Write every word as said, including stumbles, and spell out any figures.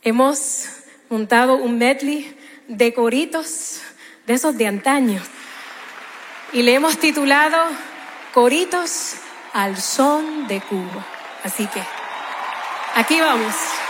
hemos montado un medley de coritos, de esos de antaño, y le hemos titulado Coritos al Son de Cuba. Así que aquí vamos.